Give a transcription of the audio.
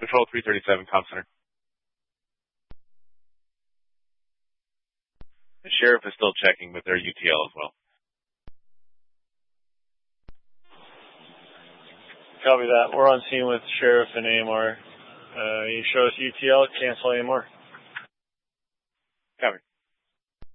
Patrol 337, Comp Center. The sheriff is still checking with their UTL as well. Copy that. We're on scene with sheriff and AMR. You show us UTL, cancel AMR. Copy.